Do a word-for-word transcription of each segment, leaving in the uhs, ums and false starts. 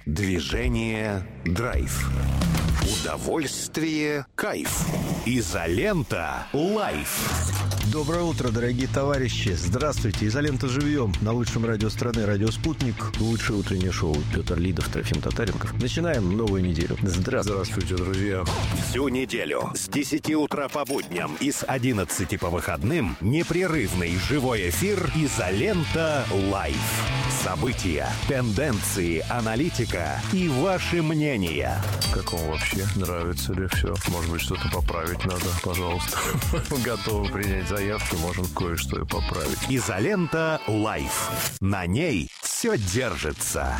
Движение – драйв. Удовольствие – кайф. Изолента – лайф. Доброе утро, дорогие товарищи. Здравствуйте. Изолента живьем на лучшем радио страны, радио «Спутник». Лучшее утреннее шоу. Петр Лидов, Трофим Татаренков. Начинаем новую неделю. Здравствуйте. Здравствуйте, друзья. Всю неделю с десяти утра по будням и с одиннадцати по выходным непрерывный живой эфир «Изолента Лайф». События, тенденции, аналитика и ваши мнения. Как вам вообще? Нравится ли все? Может быть, что-то поправить надо? Пожалуйста. Готовы принять заявки, можем кое-что и поправить. «Изолента Лайф». На ней все держится.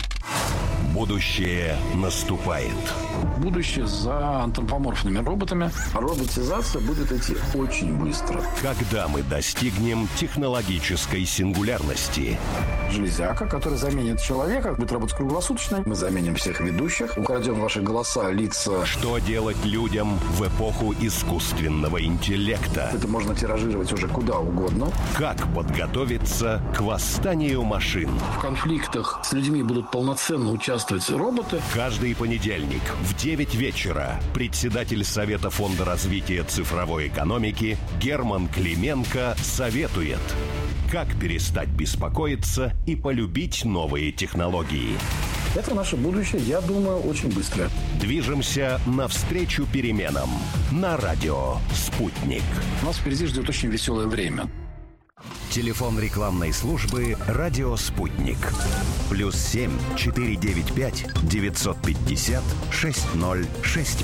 Будущее наступает. Будущее за антропоморфными роботами. Роботизация будет идти очень быстро. Когда мы достигнем технологической сингулярности? Железяка, которая заменит человека, будет работать круглосуточно. Мы заменим всех ведущих, украдем ваши голоса, лица. Что делать людям в эпоху искусственного интеллекта? Это можно тиражировать уже куда угодно. Как подготовиться к восстанию машин? В конфликтах с людьми будут полноценно участвовать роботы. Каждый понедельник в девять вечера председатель Совета фонда развития цифровой экономики Герман Клименко советует, как перестать беспокоиться и полюбить новые технологии. Это наше будущее, я думаю, очень быстро. Движемся навстречу переменам на радио «Спутник». Нас впереди ждет очень веселое время. Телефон рекламной службы «Радио Спутник». Плюс семь четыре девять пять девятьсот пятьдесят шесть ноль шесть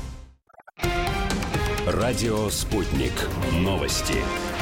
пять. Радио Спутник. Новости.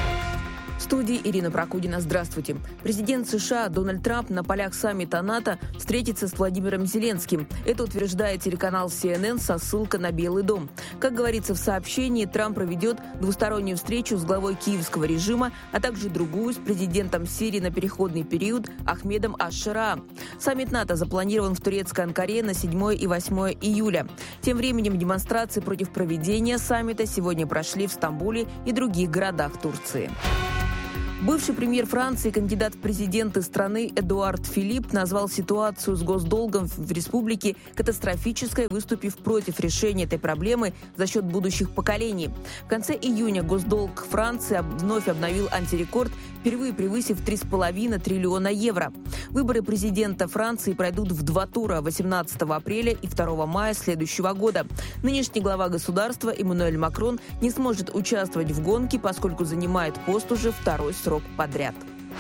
В студии Ирина Прокудина. Здравствуйте. Президент США Дональд Трамп на полях саммита НАТО встретится с Владимиром Зеленским. Это утверждает телеканал си эн эн со ссылкой на Белый дом. Как говорится в сообщении, Трамп проведет двустороннюю встречу с главой киевского режима, а также другую с президентом Сирии на переходный период Ахмедом аш-Шараа. Саммит НАТО запланирован в турецкой Анкаре на седьмое и восьмое июля. Тем временем демонстрации против проведения саммита сегодня прошли в Стамбуле и других городах Турции. Бывший премьер Франции, кандидат в президенты страны Эдуард Филипп назвал ситуацию с госдолгом в республике катастрофической, выступив против решения этой проблемы за счет будущих поколений. В конце июня госдолг Франции вновь обновил антирекорд, впервые превысив три с половиной триллиона евро. Выборы президента Франции пройдут в два тура – восемнадцатого апреля и второго мая следующего года. Нынешний глава государства Эммануэль Макрон не сможет участвовать в гонке, поскольку занимает пост уже второй срок подряд.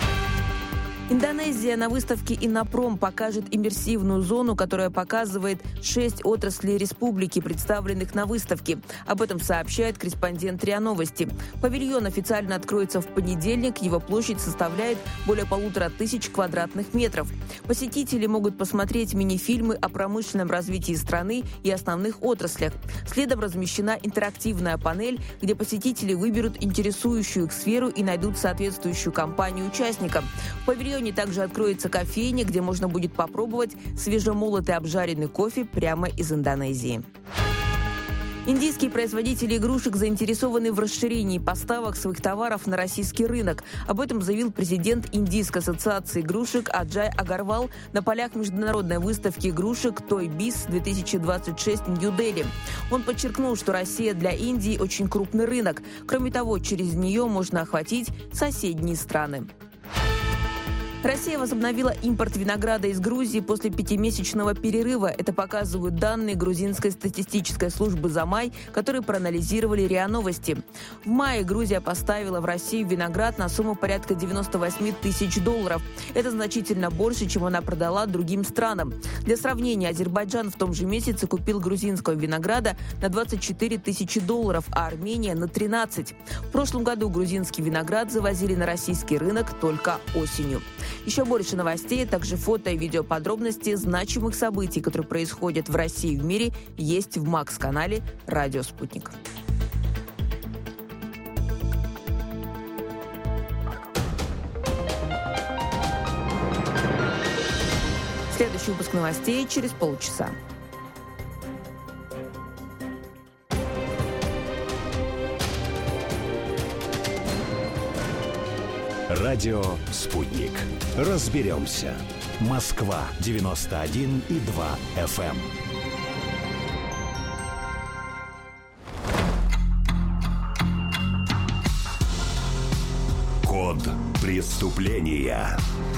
Индонезия на выставке «Иннопром» покажет иммерсивную зону, которая показывает шесть отраслей республики, представленных на выставке. Об этом сообщает корреспондент РИА Новости. Павильон официально откроется в понедельник. Его площадь составляет более полутора тысяч квадратных метров. Посетители могут посмотреть мини-фильмы о промышленном развитии страны и основных отраслях. Следом размещена интерактивная панель, где посетители выберут интересующую их сферу и найдут соответствующую компанию участникам. В павильоне также откроется кофейня, где можно будет попробовать свежемолотый обжаренный кофе прямо из Индонезии. Индийские производители игрушек заинтересованы в расширении поставок своих товаров на российский рынок. Об этом заявил президент Индийской ассоциации игрушек Аджай Агарвал на полях международной выставки игрушек Toy Biz две тысячи двадцать шесть в Нью-Дели. Он подчеркнул, что Россия для Индии очень крупный рынок. Кроме того, через нее можно охватить соседние страны. Россия возобновила импорт винограда из Грузии после пятимесячного перерыва. Это показывают данные грузинской статистической службы за май, которые проанализировали РИА Новости. В мае Грузия поставила в Россию виноград на сумму порядка девяносто восемь тысяч долларов. Это значительно больше, чем она продала другим странам. Для сравнения, Азербайджан в том же месяце купил грузинского винограда на двадцать четыре тысячи долларов, а Армения на тринадцать. В прошлом году грузинский виноград завозили на российский рынок только осенью. Еще больше новостей, а также фото и видеоподробности значимых событий, которые происходят в России и в мире, есть в Макс-канале «Радио Спутник». Следующий выпуск новостей через полчаса. Радио «Спутник». Разберемся. Москва девяносто один и два эф эм. Код преступления.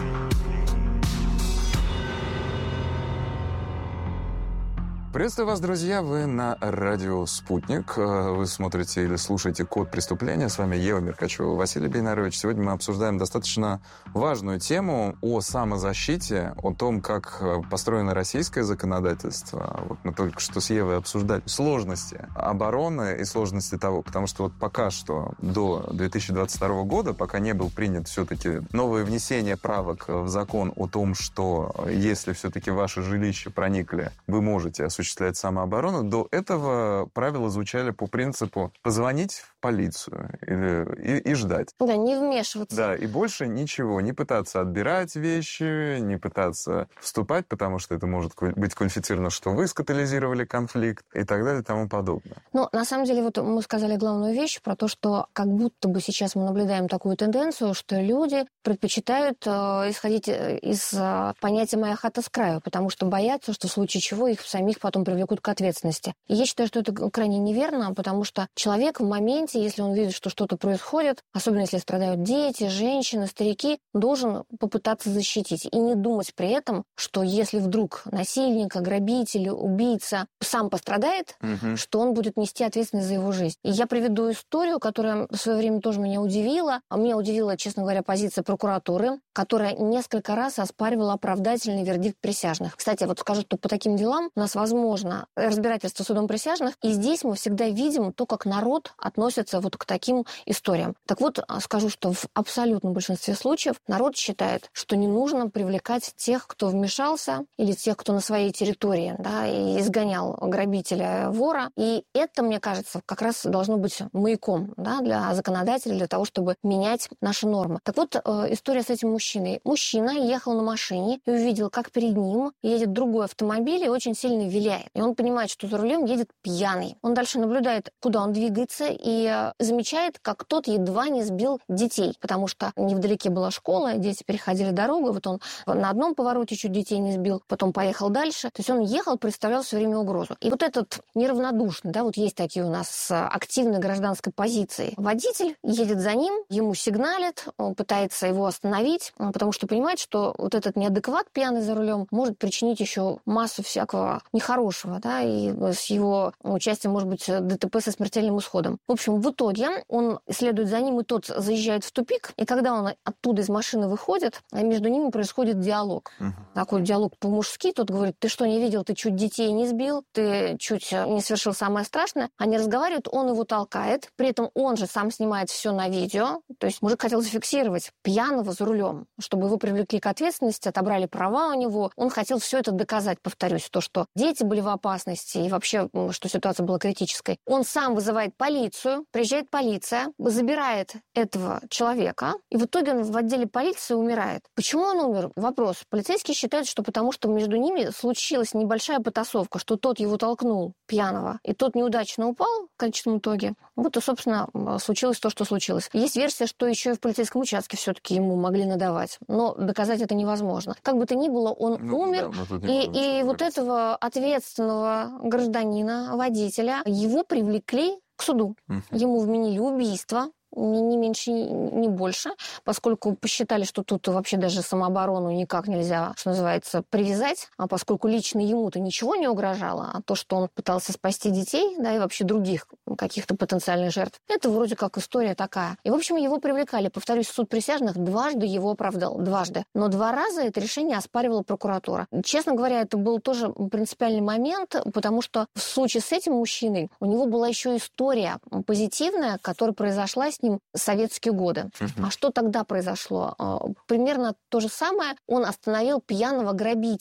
Приветствую вас, друзья! Вы на радио «Спутник». Вы смотрите или слушаете «Код преступления». С вами Ева Меркачева, Василий Бейнарович. Сегодня мы обсуждаем достаточно важную тему о самозащите, о том, как построено российское законодательство. Вот мы только что с Евой обсуждали сложности обороны и сложности того, потому что вот пока что до две тысячи двадцать второго года, пока не был принят все-таки новое внесение правок в закон о том, что если все-таки в ваше жилище проникли, вы можете осуществлять осуществлять самооборону, до этого правила звучали по принципу позвонить в полицию или, и, и ждать. Да, не вмешиваться. Да, и больше ничего. Не пытаться отбирать вещи, не пытаться вступать, потому что это может быть квалифицировано, что вы скатализировали конфликт и так далее и тому подобное. Ну, на самом деле, вот мы сказали главную вещь про то, что как будто бы сейчас мы наблюдаем такую тенденцию, что люди предпочитают э, исходить из э, понятия «моя хата с краю», потому что боятся, что в случае чего их самих потом привлекут к ответственности. И я считаю, что это крайне неверно, потому что человек в моменте, если он видит, что что-то происходит, особенно если страдают дети, женщины, старики, должен попытаться защитить. И не думать при этом, что если вдруг насильник, грабитель, убийца сам пострадает, угу. что он будет нести ответственность за его жизнь. И я приведу историю, которая в свое время тоже меня удивила. А меня удивила, честно говоря, позиция прокуратуры, которая несколько раз оспаривала оправдательный вердикт присяжных. Кстати, вот скажу, что по таким делам у нас возможно разбирательство судом присяжных, и здесь мы всегда видим то, как народ относится вот к таким историям. Так вот, скажу, что в абсолютном большинстве случаев народ считает, что не нужно привлекать тех, кто вмешался, или тех, кто на своей территории, да, и изгонял грабителя, вора. И это, мне кажется, как раз должно быть маяком, да, для законодателя, для того, чтобы менять наши нормы. Так вот, история с этим мужчиной. Мужчина ехал на машине и увидел, как перед ним едет другой автомобиль и очень сильно виляет. И он понимает, что за рулем едет пьяный. Он дальше наблюдает, куда он двигается, и замечает, как тот едва не сбил детей, потому что невдалеке была школа, дети переходили дорогу, вот он на одном повороте чуть детей не сбил, потом поехал дальше. То есть он ехал, представлял все время угрозу. И вот этот неравнодушный, да, вот есть такие у нас с активной гражданской позицией. Водитель едет за ним, ему сигналит, он пытается его остановить, потому что понимает, что вот этот неадекват пьяный за рулем может причинить еще массу всякого нехорошего, да, и с его участием может быть ДТП со смертельным исходом. В общем, в итоге он следует за ним, и тот заезжает в тупик, и когда он оттуда из машины выходит, между ними происходит диалог. Uh-huh. Такой диалог по-мужски, тот говорит: ты что, не видел, ты чуть детей не сбил, ты чуть не совершил самое страшное. Они разговаривают, он его толкает, при этом он же сам снимает все на видео, то есть мужик хотел зафиксировать пьяного за рулем, чтобы его привлекли к ответственности, отобрали права у него. Он хотел все это доказать, повторюсь, то, что дети были в опасности и вообще, что ситуация была критической. Он сам вызывает полицию, приезжает полиция, забирает этого человека, и в итоге он в отделе полиции умирает. Почему он умер? Вопрос. Полицейские считают, что потому что между ними случилась небольшая потасовка, что тот его толкнул, пьяного, и тот неудачно упал в конечном итоге. Вот и, собственно, случилось то, что случилось. Есть версия, что еще и в полицейском участке все-таки ему могли надавать, но доказать это невозможно. Как бы то ни было, он ну, умер, да, и, и вот этого ответственного гражданина, водителя, его привлекли к суду. Uh-huh. Ему вменили убийство, ни, ни меньше, ни больше, поскольку посчитали, что тут вообще даже самооборону никак нельзя, что называется, привязать, а поскольку лично ему-то ничего не угрожало, а то, что он пытался спасти детей, да, и вообще других каких-то потенциальных жертв, это вроде как история такая. И, в общем, его привлекали. Повторюсь, суд присяжных дважды его оправдал. Дважды. Но два раза это решение оспаривала прокуратура. Честно говоря, это был тоже принципиальный момент, потому что в случае с этим мужчиной у него была еще история позитивная, которая произошла с ним в советские годы. Uh-huh. А что тогда произошло? Примерно то же самое. Он остановил пьяного грабителя.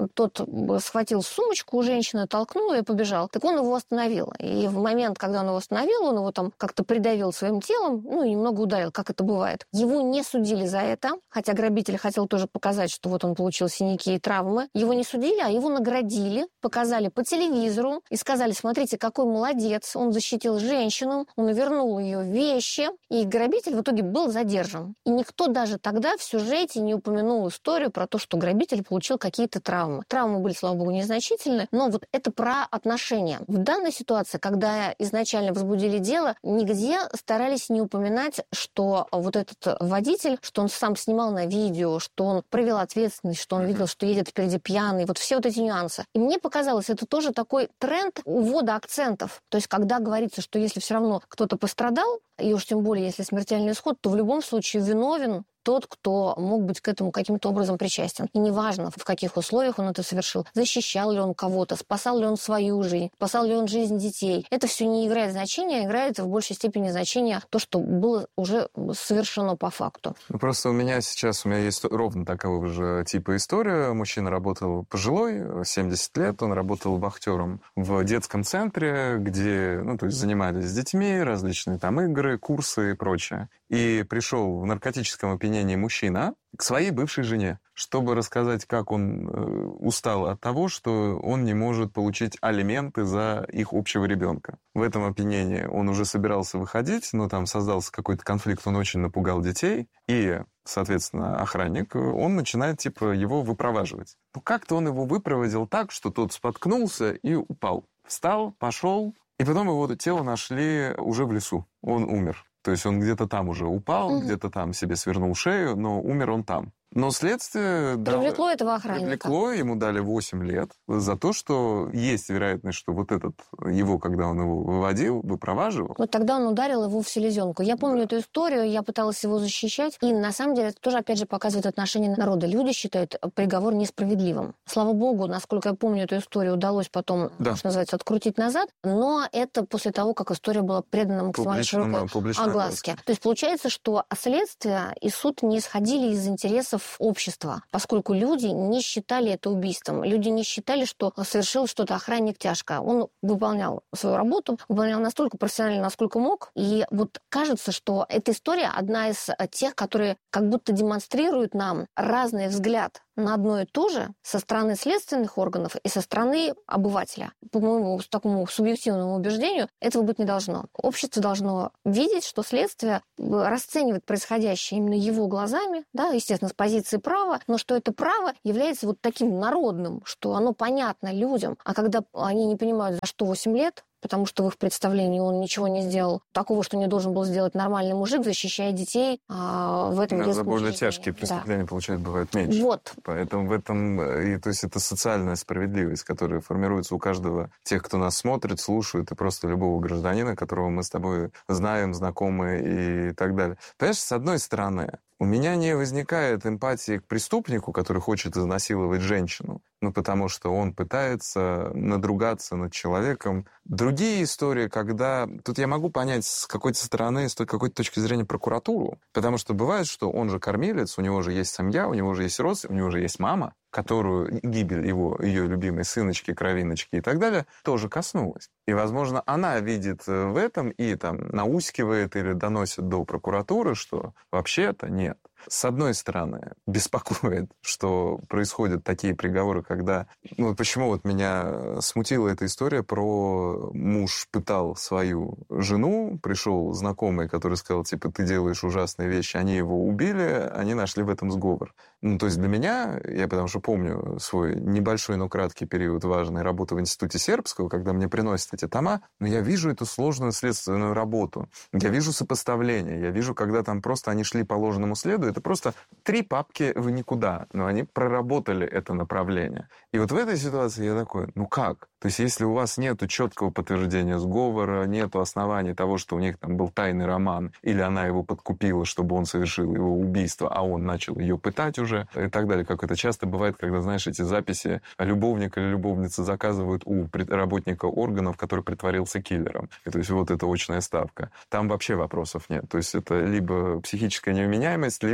тот схватил сумочку у женщины, толкнул и побежал. Так он его остановил. И в момент, когда он его остановил, он его там как-то придавил своим телом, ну, и немного ударил, как это бывает. Его не судили за это, хотя грабитель хотел тоже показать, что вот он получил синяки и травмы. Его не судили, а его наградили, показали по телевизору и сказали: смотрите, какой молодец, он защитил женщину, он вернул ее вещи, и грабитель в итоге был задержан. И никто даже тогда в сюжете не упомянул историю про то, что грабитель получил какие-то травмы. Травмы были, слава богу, незначительны, но вот это про отношения. В данной ситуации, когда изначально возбудили дело, нигде старались не упоминать, что вот этот водитель, что он сам снимал на видео, что он проявил ответственность, что он видел, что едет впереди пьяный, вот все вот эти нюансы. И мне показалось, это тоже такой тренд увода акцентов. То есть, когда говорится, что если все равно кто-то пострадал, и уж тем более, если смертельный исход, то в любом случае виновен тот, кто мог быть к этому каким-то образом причастен. И неважно, в каких условиях он это совершил, защищал ли он кого-то, спасал ли он свою жизнь, спасал ли он жизнь детей. Это все не играет значения, играет в большей степени значение то, что было уже совершено по факту. Ну, просто у меня сейчас, у меня есть ровно такого же типа история. Мужчина работал пожилой, семьдесят лет, он работал вахтером в детском центре, где, ну, то есть занимались с детьми, различные там игры, курсы и прочее. И пришел в наркотическом опьянении мужчина к своей бывшей жене, чтобы рассказать, как он э, устал от того, что он не может получить алименты за их общего ребенка. В этом опьянении он уже собирался выходить, но там создался какой-то конфликт, он очень напугал детей, и, соответственно, охранник, он начинает, типа, его выпроваживать. Ну, как-то он его выпроводил так, что тот споткнулся и упал. Встал, пошел, и потом его тело нашли уже в лесу. Он умер. То есть он где-то там уже упал, mm-hmm. где-то там себе свернул шею, но умер он там. Но следствие... Привлекло дало, этого охранника. Привлекло, ему дали восемь лет за то, что есть вероятность, что вот этот его, когда он его выводил, выпроваживал... Вот тогда он ударил его в селезенку. Я помню да. эту историю, я пыталась его защищать, и на самом деле это тоже, опять же, показывает отношение народа. Люди считают приговор несправедливым. Слава богу, насколько я помню эту историю, удалось потом, да. что называется, открутить назад, но это после того, как история была предана максимально широкой огласке. То есть получается, что следствие и суд не исходили из интересов общества, поскольку люди не считали это убийством. Люди не считали, что совершил что-то охранник тяжко. Он выполнял свою работу, выполнял настолько профессионально, насколько мог. И вот кажется, что эта история одна из тех, которые как будто демонстрируют нам разный взгляд на одно и то же со стороны следственных органов и со стороны обывателя. По моему такому субъективному убеждению, этого быть не должно. Общество должно видеть, что следствие расценивает происходящее именно его глазами, да, естественно, с позиции права, но что это право является вот таким народным, что оно понятно людям. А когда они не понимают, за что восемь лет, потому что в их представлении он ничего не сделал такого, что не должен был сделать нормальный мужик, защищая детей а, в этом детском учреждении. За более тяжкие преступления, да. получается, бывают меньше. Вот. Поэтому в этом, и, то есть это социальная справедливость, которая формируется у каждого, тех, кто нас смотрит, слушает, и просто любого гражданина, которого мы с тобой знаем, знакомы и так далее. Понимаешь, с одной стороны, у меня не возникает эмпатии к преступнику, который хочет изнасиловать женщину, ну, потому что он пытается надругаться над человеком. Другие истории, когда... Тут я могу понять с какой-то стороны, с какой-то точки зрения прокуратуру, потому что бывает, что он же кормилец, у него же есть семья, у него же есть родственники, у него же есть мама, которую гибель его, ее любимой сыночки, кровиночки и так далее, тоже коснулась. И, возможно, она видит в этом и там наускивает или доносит до прокуратуры, что вообще-то нет. С одной стороны, беспокоит, что происходят такие приговоры, когда... Ну, почему вот меня смутила эта история про муж пытал свою жену, пришел знакомый, который сказал, типа, ты делаешь ужасные вещи, они его убили, они нашли в этом сговор. Ну, то есть для меня, я потому что помню свой небольшой, но краткий период важной работы в Институте Сербского, когда мне приносят эти тома, но я вижу эту сложную следственную работу. Я вижу сопоставление, я вижу, когда там просто они шли по ложному следу, это просто три папки в никуда, но они проработали это направление. И вот в этой ситуации я такой, ну как? То есть если у вас нет четкого подтверждения сговора, нет оснований того, что у них там был тайный роман, или она его подкупила, чтобы он совершил его убийство, а он начал ее пытать уже, и так далее, как это часто бывает, когда, знаешь, эти записи любовник или любовница заказывают у работника органов, который притворился киллером. И, то есть вот это очная ставка. Там вообще вопросов нет. То есть это либо психическая невменяемость, либо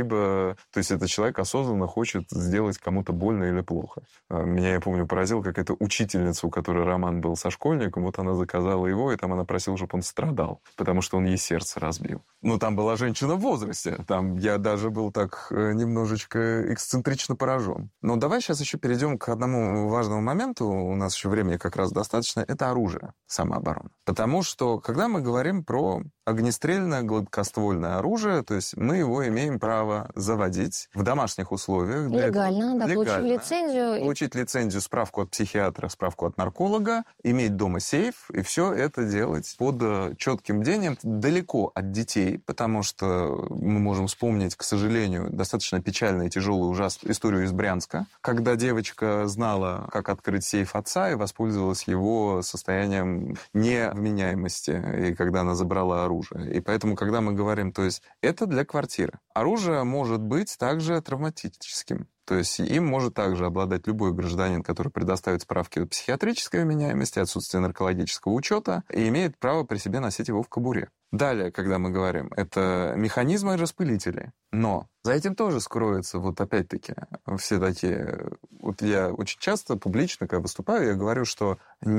либо, то есть этот человек осознанно хочет сделать кому-то больно или плохо. Меня, я помню, поразила какая-то учительница, у которой роман был со школьником, вот она заказала его, и там она просила, чтобы он страдал, потому что он ей сердце разбил. Ну, там была женщина в возрасте, там я даже был так немножечко эксцентрично поражен. Но давай сейчас еще перейдем к одному важному моменту, у нас еще времени как раз достаточно, это оружие, самооборона. Потому что, когда мы говорим про огнестрельное гладкоствольное оружие, то есть мы его имеем право заводить в домашних условиях. Легально, да, легально, получив лицензию. Получить лицензию, справку от психиатра, справку от нарколога, иметь дома сейф, и все это делать под четким бдением, далеко от детей, потому что мы можем вспомнить, к сожалению, достаточно печальную и тяжелую ужасную историю из Брянска, когда девочка знала, как открыть сейф отца, и воспользовалась его состоянием невменяемости, и когда она забрала оружие. И поэтому, когда мы говорим, то есть это для квартиры. Оружие может быть также травматическим. То есть им может также обладать любой гражданин, который предоставит справки о психиатрической вменяемости, отсутствие наркологического учета, и имеет право при себе носить его в кобуре. Далее, когда мы говорим, это механизмы распылителей. Но за этим тоже скроются, вот опять-таки, все такие... Вот я очень часто публично, когда выступаю, я говорю, что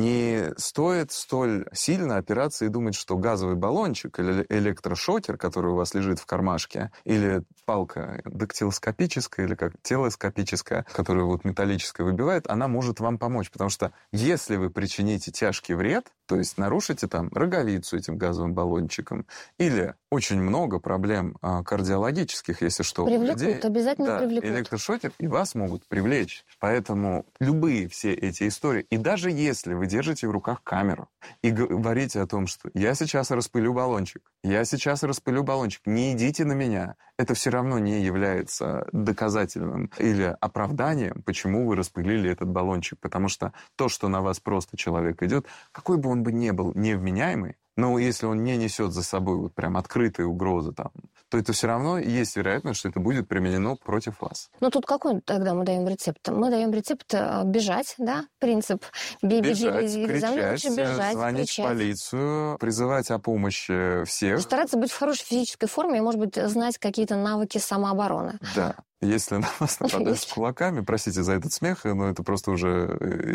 не стоит столь сильно опираться и думать, что газовый баллончик или электрошокер, который у вас лежит в кармашке, или палка дактилоскопическая, или как телескопическая, которая вот металлическая выбивает, она может вам помочь. Потому что если вы причините тяжкий вред, то есть нарушите там роговицу этим газовым баллончиком, или очень много проблем а, кардиологических, если что. Привлекут, людей, обязательно да, привлекут. Электрошокер, и вас могут привлечь. Поэтому любые все эти истории, и даже если вы держите в руках камеру и говорите о том, что я сейчас распылю баллончик, я сейчас распылю баллончик, не идите на меня, это все равно не является доказательным или оправданием, почему вы распылили этот баллончик. Потому что то, что на вас просто человек идет, какой бы он бы ни был невменяемый, но если он не несет за собой вот прям открытые угрозы, там, то это все равно есть вероятность, что это будет применено против вас. Ну тут какой тогда мы даем рецепт? Мы даем рецепт бежать, да? Принцип бежать, кричать, бежать, звонить кричать. в полицию, призывать о помощи всех. Стараться быть в хорошей физической форме и, может быть, знать какие-то навыки самообороны. Да. Если на вас нападают с кулаками, простите за этот смех, но это просто уже...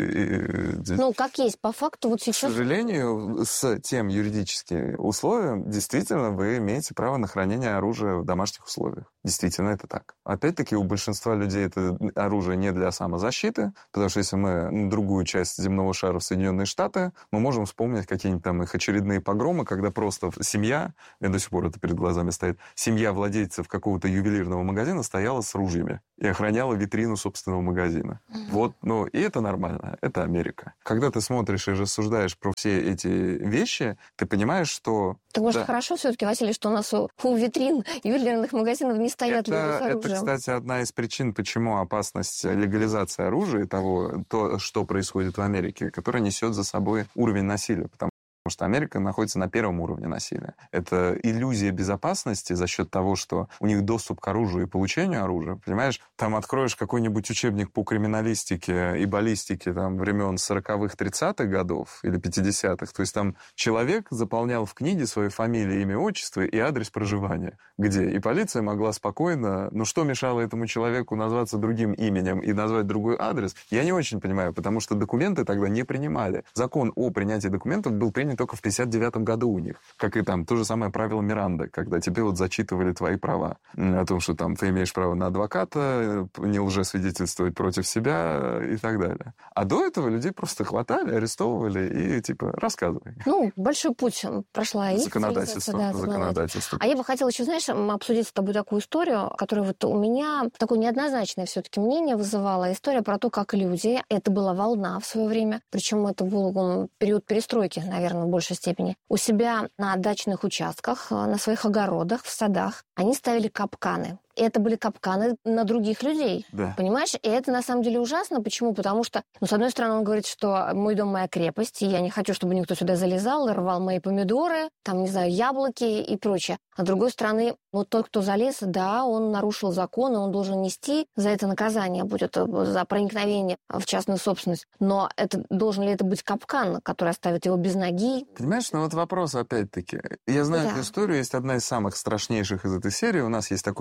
Ну, как есть, по факту вот сейчас... К сожалению, с тем юридическим условием, действительно, вы имеете право на хранение оружия в домашних условиях. Действительно, это так. Опять-таки, у большинства людей это оружие не для самозащиты, потому что если мы на другую часть земного шара в Соединенные Штаты, мы можем вспомнить какие-нибудь там их очередные погромы, когда просто семья, и до сих пор это перед глазами стоит, семья владельцев какого-то ювелирного магазина стояла с ружьями и охраняла витрину собственного магазина. Mm-hmm. Вот, ну, и это нормально, это Америка. Когда ты смотришь и рассуждаешь про все эти вещи, ты понимаешь, что... Так может, да. хорошо все-таки, Василий, что у нас у, у витрин ювелирных магазинов не стоят это, люди с оружием. Это, кстати, одна из причин, почему опасность легализации оружия и того, то, что происходит в Америке, которая несет за собой уровень насилия. Потому Потому что Америка находится на первом уровне насилия. Это иллюзия безопасности за счет того, что у них доступ к оружию и получению оружия. Понимаешь, там откроешь какой-нибудь учебник по криминалистике и баллистике там, времен сороковых, тридцатых годов или пятидесятых. То есть там человек заполнял в книге свою фамилию, имя, отчество и адрес проживания. Где? И полиция могла спокойно... Ну, что мешало этому человеку назваться другим именем и назвать другой адрес? Я не очень понимаю, потому что документы тогда не принимали. Закон о принятии документов был принят только в пятьдесят девятом году у них. Как и там, то же самое правило Миранды, когда тебе вот зачитывали твои права. О том, что там ты имеешь право на адвоката, не лжесвидетельствовать против себя и так далее. А до этого людей просто хватали, арестовывали и типа рассказывай. Ну, большой путь прошла и законодательство. Да, законодательство. А я бы хотела еще, знаешь, обсудить с тобой такую историю, которая вот у меня такое неоднозначное все-таки мнение вызывала. История про то, как люди, это была волна в свое время, причем это был период перестройки, наверное, в большей степени, у себя на дачных участках, на своих огородах, в садах, они ставили капканы. И это были капканы на других людей. Да. Понимаешь? И это на самом деле ужасно. Почему? Потому что, ну, с одной стороны, он говорит, что мой дом моя крепость, и я не хочу, чтобы никто сюда залезал, рвал мои помидоры, там, не знаю, яблоки и прочее. А с другой стороны, вот тот, кто залез, да, он нарушил закон, и он должен нести за это наказание, будет за проникновение в частную собственность. Но это должен ли это быть капкан, который оставит его без ноги? Понимаешь, ну вот вопрос опять-таки. Я знаю да. эту историю, есть одна из самых страшнейших из этой серии. У нас есть такое понятие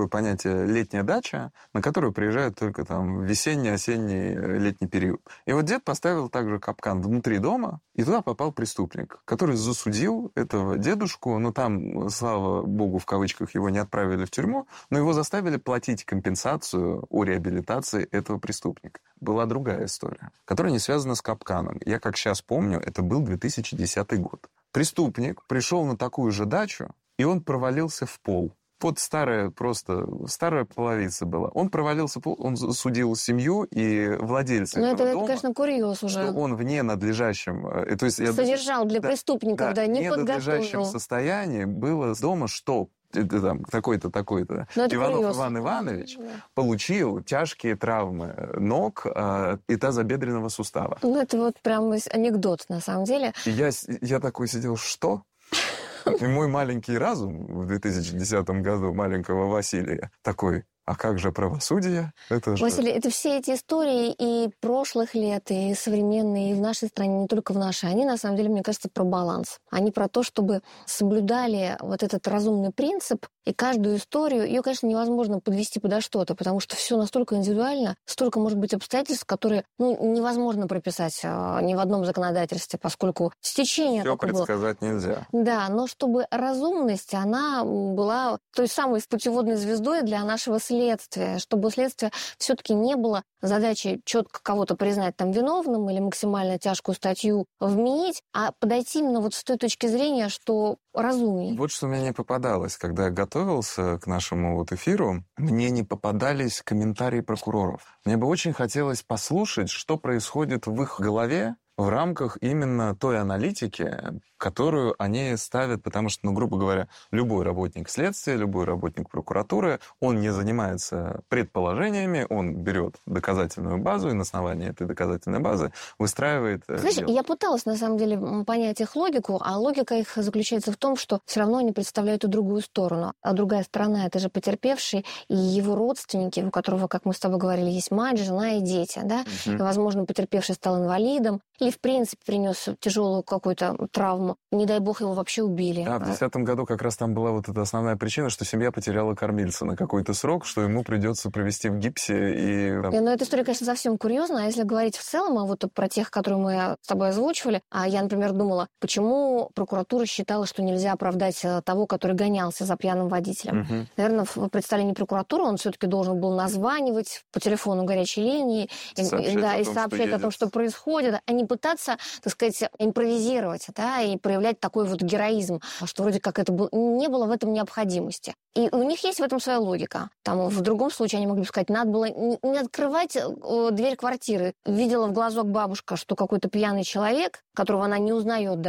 летняя дача, на которую приезжают только там в весенний, осенний, летний период. И вот дед поставил также капкан внутри дома, и туда попал преступник, который засудил этого дедушку, но там, слава богу, в кавычках, его не отправили в тюрьму, но его заставили платить компенсацию о реабилитации этого преступника. Была другая история, которая не связана с капканом. Я, как сейчас помню, это был две тысячи десятый год. Преступник пришел на такую же дачу, и он провалился в пол. Вот старая просто, старая половица была. Он провалился, он судил семью и владельца Ну, этого это, дома, это, конечно, курьез уже. что он в ненадлежащем... То есть, Содержал для да, преступников, да, да, не в ненадлежащем подготовил. состоянии было дома, что там, такой-то, такой-то. Иванов курьез. Иван Иванович да. получил тяжкие травмы ног э, и тазобедренного сустава. Ну, это вот прям анекдот, на самом деле. И я, я такой сидел, что? И мой маленький разум в две тысячи десятом году маленького Василия такой... А как же правосудие? Это же... Василий, это все эти истории и прошлых лет, и современные, и в нашей стране, не только в нашей, они, на самом деле, мне кажется, про баланс. Они про то, чтобы соблюдали вот этот разумный принцип, и каждую историю, ее, конечно, невозможно подвести подо что-то, потому что все настолько индивидуально, столько, может быть, обстоятельств, которые ну, невозможно прописать а, ни в одном законодательстве, поскольку стечение Все такое предсказать было. нельзя. Да, но чтобы разумность, она была той самой путеводной звездой для нашего следствия. Следствие, чтобы у следствия все-таки не было задачи четко кого-то признать там виновным или максимально тяжкую статью вменить, а подойти именно вот с той точки зрения, что разумнее. Вот что мне не попадалось, когда я готовился к нашему вот эфиру, мне не попадались комментарии прокуроров. Мне бы очень хотелось послушать, что происходит в их голове в рамках именно той аналитики, которую они ставят, потому что, ну, грубо говоря, любой работник следствия, любой работник прокуратуры, он не занимается предположениями, он берет доказательную базу и на основании этой доказательной базы выстраивает... Знаешь, дело. я пыталась, на самом деле, понять их логику, а логика их заключается в том, что все равно они представляют и другую сторону. А другая сторона — это же потерпевший и его родственники, у которого, как мы с тобой говорили, есть мать, жена и дети, да? Угу. И, возможно, потерпевший стал инвалидом или, в принципе, принес тяжелую какую-то травму. Не дай бог, его вообще убили. А в десятом году как раз там была вот эта основная причина, что семья потеряла кормильца на какой-то срок, что ему придется провести в гипсе и... И, ну, эта история, конечно, совсем курьезная, а если говорить в целом, а вот про тех, которые мы с тобой озвучивали, а я, например, думала, почему прокуратура считала, что нельзя оправдать того, который гонялся за пьяным водителем. Угу. Наверное, в представлении прокуратуры он все-таки должен был названивать по телефону горячей линии и, сообщать, да, о, и том, сообщать что о том, что происходит, а не пытаться, так сказать, импровизировать, да, и проявлять такой вот героизм, что вроде как это был, не было в этом необходимости. И у них есть в этом своя логика. Там в другом случае они могли бы сказать, надо было не открывать дверь квартиры. Видела в глазок бабушка, что какой-то пьяный человек, которого она не узнает